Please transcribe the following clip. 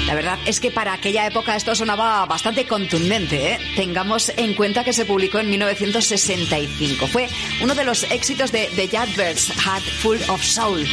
La verdad es que para aquella época esto sonaba bastante contundente, ¿eh? Tengamos en cuenta que se publicó en 1965. Fue uno de los éxitos de The Yardbirds, Heart Full of Soul.